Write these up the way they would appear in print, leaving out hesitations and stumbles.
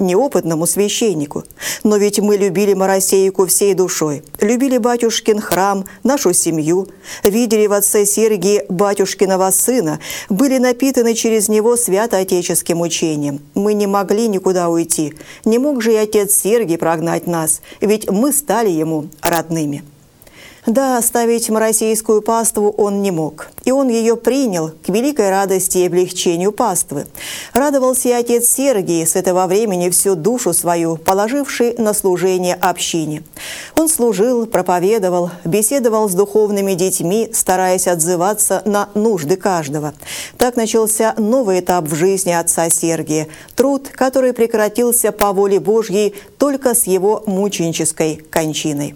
неопытному священнику. Но ведь мы любили Моросейку всей душой, любили батюшкин храм, нашу семью, видели в отце Сергии батюшкиного сына, были напитаны через него святоотеческим учением. Мы не могли никуда уйти, не мог же и отец Сергий прогнать нас, ведь мы стали ему родными. Да, оставить Моросейскую паству он не мог, и он ее принял к великой радости и облегчению паствы. Радовался и отец Сергий, с этого времени всю душу свою положивший на служение общине. Он служил, проповедовал, беседовал с духовными детьми, стараясь отзываться на нужды каждого. Так начался новый этап в жизни отца Сергия, труд, который прекратился по воле Божьей только с его мученической кончиной.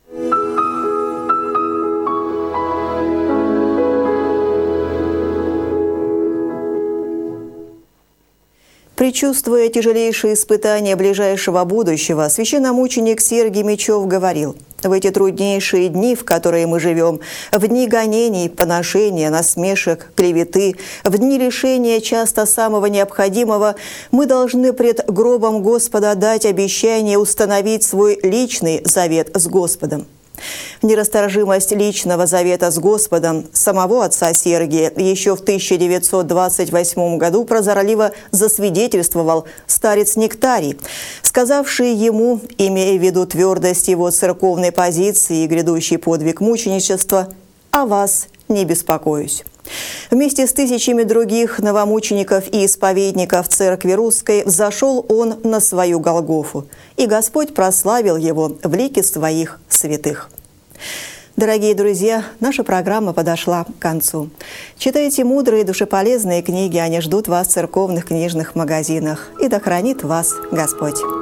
Предчувствуя тяжелейшие испытания ближайшего будущего, священномученик Сергий Мечев говорил: «В эти труднейшие дни, в которые мы живем, в дни гонений, поношения, насмешек, клеветы, в дни лишения часто самого необходимого, мы должны пред гробом Господа дать обещание установить свой личный завет с Господом». Нерасторжимость личного завета с Господом самого отца Сергия еще в 1928 году прозорливо засвидетельствовал старец Нектарий, сказавший ему, имея в виду твердость его церковной позиции и грядущий подвиг мученичества: «О вас не беспокоюсь». Вместе с тысячами других новомучеников и исповедников Церкви Русской взошел он на свою Голгофу, и Господь прославил его в лике своих святых. Дорогие друзья, наша программа подошла к концу. Читайте мудрые, душеполезные книги, они ждут вас в церковных книжных магазинах. И да хранит вас Господь!